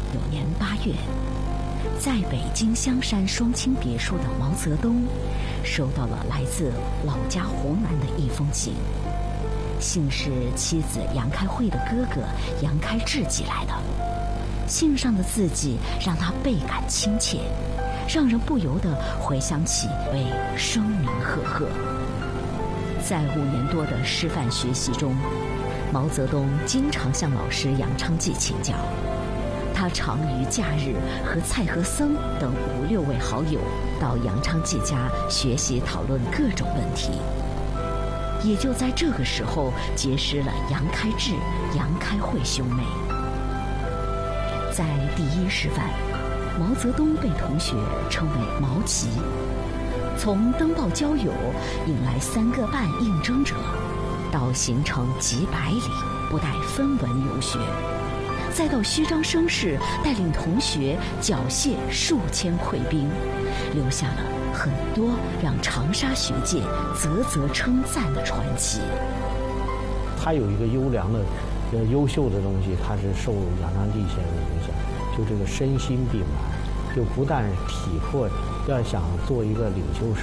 年8月，在北京香山双清别墅的毛泽东，收到了来自老家湖南的一封信，信是妻子杨开慧的哥哥杨开智寄来的。信上的字迹让他倍感亲切，让人不由得回想起为声名赫赫。在5年多的师范学习中，毛泽东经常向老师杨昌济请教，他常于假日和蔡和森等5、6位好友到杨昌济家学习讨论各种问题。也就在这个时候，结识了杨开智、杨开慧兄妹。在第1师范，毛泽东被同学称为毛奇，从登报交友引来3个半应征者，到行程几百里不带分文游学，再到虚张声势带领同学缴械数千溃兵，留下了很多让长沙学界啧啧称赞的传奇。 他有一个优良的、优秀的东西，他是受杨昌济先生的影响，就这个身心并来，就不但体魄，要想做一个领袖